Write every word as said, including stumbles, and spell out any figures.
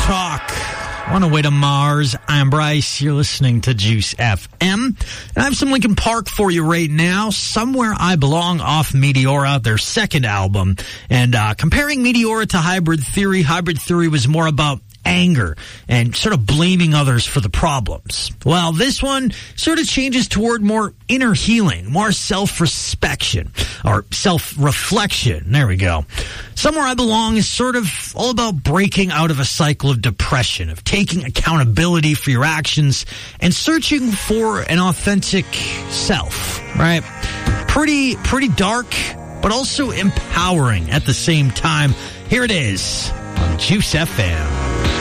talk on the way to Mars. I'm Bryce. You're listening to Juice F M. And I have some Linkin Park for you right now. Somewhere I Belong off Meteora, their second album. And uh, comparing Meteora to Hybrid Theory, Hybrid Theory was more about anger and sort of blaming others for the problems. Well, this one sort of changes toward more inner healing, more self-respection, or self-reflection. There we go. Somewhere I Belong is sort of all about breaking out of a cycle of depression, of taking accountability for your actions, and searching for an authentic self, right? Pretty, pretty dark, but also empowering at the same time. Here it is on Juice F M.